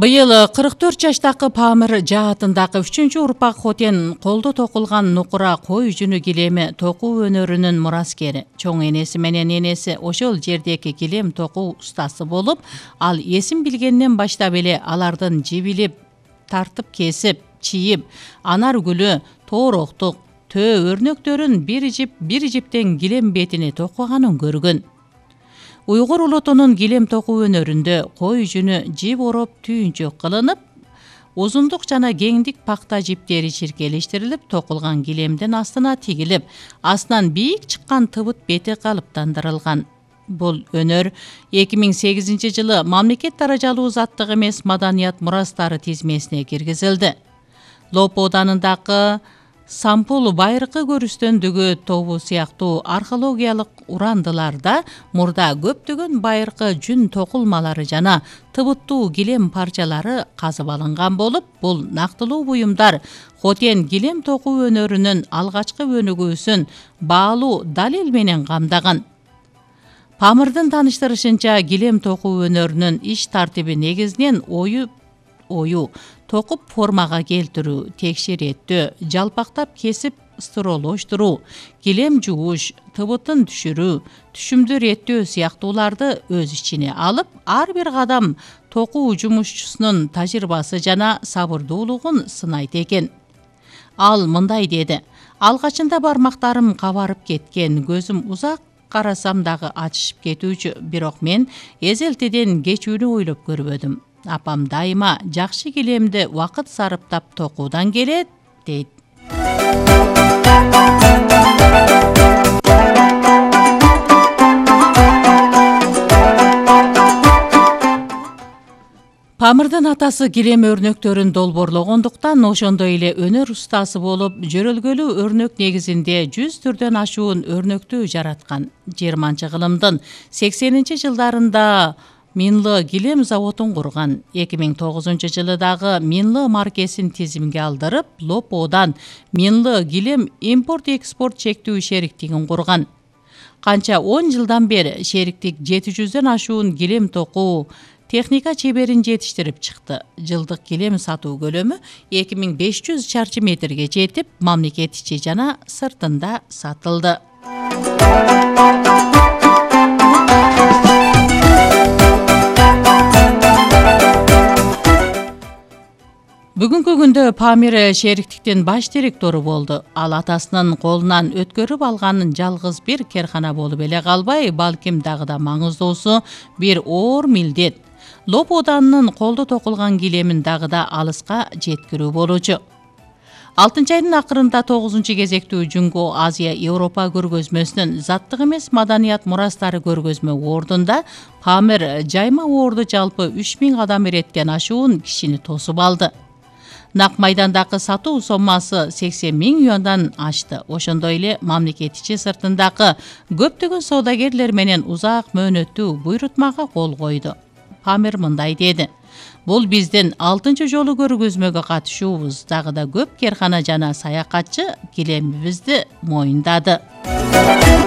Быйыл 44 жаштагы Памир жаатындагы 3-урпак Хотен колдо токулган нукура кой жүнү килеми токуу өнөрүнүн мураскери. Чоң энеси менен энеси ошол жердеги килем токуу устасы болуп, ал эсин билгенден баштап эле алардын жибилип, тартып кесип, чийип, анар гүлү, тоороктук, төө өрнөктөрүн бир жиптен килем бетине токуганын көргөн. Уйгур улутунун килем токуу өнөрүндө кой жүнү жип ороп түйүнчөк кылынып, узундук жана кеңдик пакта жиптери чиркелештирилип, токулган килемдин астына тигилип, астынан бийик чыккан тыбыт бети калыптандырылган. Бул өнөр 2008 жылы мамлекет даражалуу заттык эмес маданият мурастары тизмесине киргизилди. Лоп Оданындагы Сампул байыркы көрүстөндүгү тобу сыяктуу археологиялык урандыларда мурда көптөгөн байыркы жүн токулмалары жана тыбыттуу килем парчалары казып алынган болуп, бул нактылуу буюмдар Хотен килем токуу өнөрүнүн алгачкы өнүгүүсүн баалуу далил менен камдаган. Памирдин тааныштырышынча, килем токуу өнөрүнүн иш тартиби негизинен ою токуп формага келтирүү, текшереттөө, жалпактап кесип стыролоштуруу, килем жууш, тыбытын түшүрүү, түшүмдү реттөө сыяктууларды өз ичине алып, ар бир кадам токуу жумушчусунун тажрыйбасы жана сабырдуулугун сынайт экен. Ал мындай деди: алгачында бармактарым кабарып кеткен, көзүм узак карасам дагы ачышып кетүүчү, бирок мен эзелтеден кечүүнү ойлоп көрбөдүм. Апам дайыма жакшы килемди убакыт сарыптап токуудан келет, дейт. Памирдин атасы килем өрнөктөрүн долборлогондуктан ошондой эле өнөр устасы болуп, жөрөлгөлүү өрнөк негизинде 100 түрдөн ашуун өрнөктү жараткан. 20-кылымдын 80-жылдарында Минлы килем заводун курган. 2009 жылы дагы Минлы маркесин тизимге алдырып, Лоп Одан Минлы килем импорт-экспорт чектүү шериктигин курган. Канча 10 жылдан бери шериктик 700дөн ашуун килем токуу техника чеберин жетиштирип чыкты. Жылдык килем сатуу көлөмү 2500 чарчы метрге жетип, мамлекет ичи жана сыртында сатылды. Бүгүнкү күндө Памир шериктиктин баш директору болду. Ал атасынын колунан өткөрүп алганын жалгыз бир керкана болуп эле калбай, балким дагы да маңыздуусу бир оор милдет. Лоп Оданынын колдо токулган килемин дагы да алыска жеткирүү болчу. 6-айдын акырында 9-кезектүү Жүнгө Азия Европа көргөзмөсүнүн заттык эмес маданият мурастары көргөзмө ордунда Памир жайма орду жалпы 3000 адам иреттен ашуун кишини тосуп алды. Нак майдандагы сатуу соммасы 80 000 юандан ашты. Ошондой эле мамлекет ичи сыртындагы көптөгөн соодагерлер менен узак мөөнөттүү буйрутмага кол койду. Памир мындай деди: бул биздин 6-жолу көргөзмөгө катышуубуз. Дагы да көп керкана жана саякатчы килемибизди моюндады.